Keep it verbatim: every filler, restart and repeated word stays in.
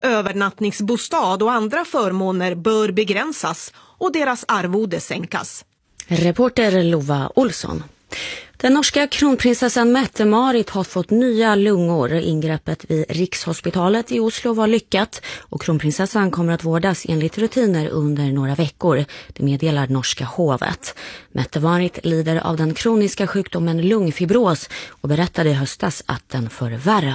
övernattningsbostad och andra förmåner bör begränsas och deras arvode sänkas. Reporter Lova Olsson. Den norska kronprinsessan Mette-Marit har fått nya lungor. Ingreppet vid Rikshospitalet i Oslo var lyckat och kronprinsessan kommer att vårdas enligt rutiner under några veckor. Det meddelar norska hovet. Mette-Marit lider av den kroniska sjukdomen lungfibros och berättade i höstas att den förvärras.